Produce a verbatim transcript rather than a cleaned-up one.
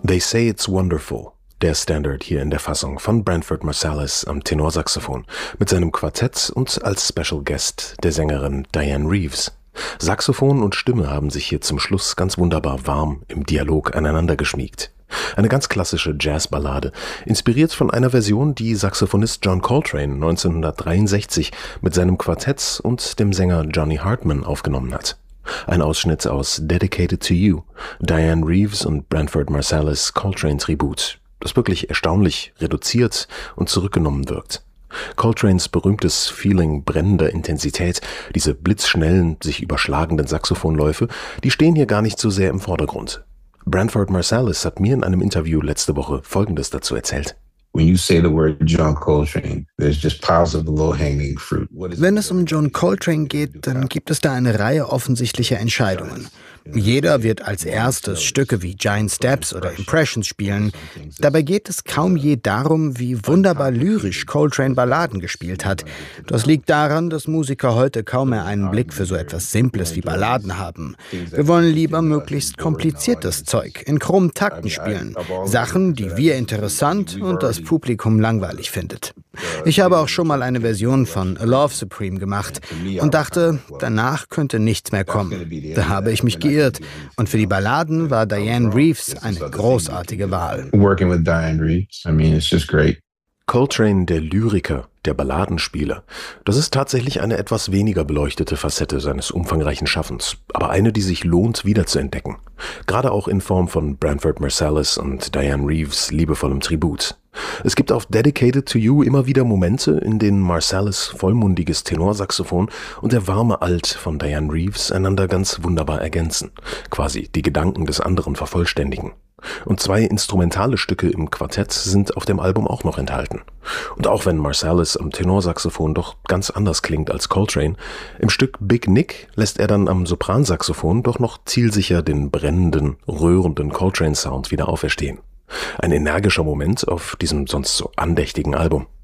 They Say It's Wonderful, der Standard hier in der Fassung von Branford Marsalis am Tenorsaxophon mit seinem Quartett und als Special Guest der Sängerin Dianne Reeves. Saxophon und Stimme haben sich hier zum Schluss ganz wunderbar warm im Dialog aneinander geschmiegt. Eine ganz klassische Jazzballade, inspiriert von einer Version, die Saxophonist John Coltrane neunzehnhundertdreiundsechzig mit seinem Quartett und dem Sänger Johnny Hartman aufgenommen hat. Ein Ausschnitt aus Dedicated to You, Dianne Reeves und Branford Marsalis Coltrane-Tribut, das wirklich erstaunlich reduziert und zurückgenommen wirkt. Coltranes berühmtes Feeling brennender Intensität, diese blitzschnellen, sich überschlagenden Saxophonläufe, die stehen hier gar nicht so sehr im Vordergrund. Branford Marsalis hat mir in einem Interview letzte Woche Folgendes dazu erzählt. When you say the word John Coltrane, there's just piles of low-hanging fruit. Wenn es um John Coltrane geht, dann gibt es da eine Reihe offensichtlicher Entscheidungen. Jeder wird als erstes Stücke wie Giant Steps oder Impressions spielen. Dabei geht es kaum je darum, wie wunderbar lyrisch Coltrane Balladen gespielt hat. Das liegt daran, dass Musiker heute kaum mehr einen Blick für so etwas Simples wie Balladen haben. Wir wollen lieber möglichst kompliziertes Zeug in krummen Takten spielen. Sachen, die wir interessant und das Publikum langweilig findet. Ich habe auch schon mal eine Version von A Love Supreme gemacht und dachte, danach könnte nichts mehr kommen. Da habe ich mich geirrt und für die Balladen war Dianne Reeves eine großartige Wahl. Working with Dianne Reeves, I mean, it's just great. Coltrane, der Lyriker, der Balladenspieler, das ist tatsächlich eine etwas weniger beleuchtete Facette seines umfangreichen Schaffens, aber eine, die sich lohnt, wiederzuentdecken. Gerade auch in Form von Branford Marsalis und Dianne Reeves liebevollem Tribut. Es gibt auf Dedicated to You immer wieder Momente, in denen Marsalis vollmundiges Tenorsaxophon und der warme Alt von Dianne Reeves einander ganz wunderbar ergänzen, quasi die Gedanken des anderen vervollständigen. Und zwei instrumentale Stücke im Quartett sind auf dem Album auch noch enthalten. Und auch wenn Marsalis am Tenorsaxophon doch ganz anders klingt als Coltrane, im Stück Big Nick lässt er dann am Sopransaxophon doch noch zielsicher den brennenden, rührenden Coltrane-Sound wieder auferstehen. Ein energischer Moment auf diesem sonst so andächtigen Album.